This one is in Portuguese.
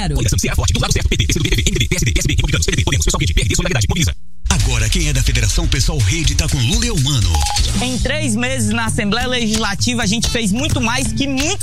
Bolsonaro. Agora quem é da Federação Pessoal Rede tá com Lula e Humano. Em 3 meses na Assembleia Legislativa a gente fez muito mais que muito